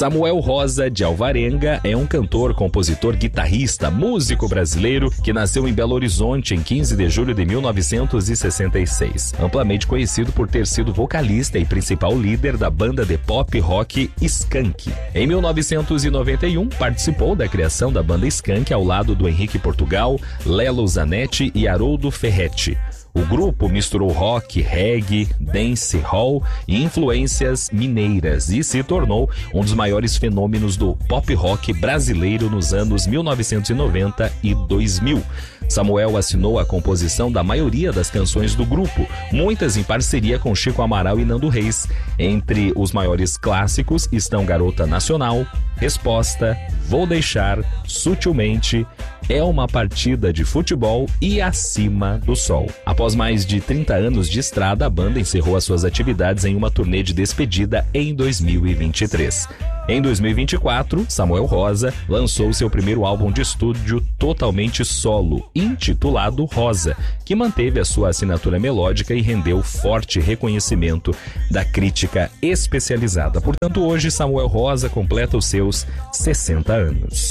Samuel Rosa de Alvarenga é um cantor, compositor, guitarrista, músico brasileiro que nasceu em Belo Horizonte em 15 de julho de 1966. Amplamente conhecido por ter sido vocalista e principal líder da banda de pop rock Skank. Em 1991, participou da criação da banda Skank ao lado do Henrique Portugal, Lelo Zanetti e Haroldo Ferretti. O grupo misturou rock, reggae, dancehall e influências mineiras e se tornou um dos maiores fenômenos do pop rock brasileiro nos anos 1990 e 2000. Samuel assinou a composição da maioria das canções do grupo, muitas em parceria com Chico Amaral e Nando Reis. Entre os maiores clássicos estão Garota Nacional, Resposta, Vou Deixar, Sutilmente, É uma Partida de Futebol e Acima do Sol. Após mais de 30 anos de estrada, a banda encerrou as suas atividades em uma turnê de despedida em 2023. Em 2024, Samuel Rosa lançou seu primeiro álbum de estúdio totalmente solo, intitulado Rosa, que manteve a sua assinatura melódica e rendeu forte reconhecimento da crítica especializada. Portanto, hoje Samuel Rosa completa os seus 60 anos.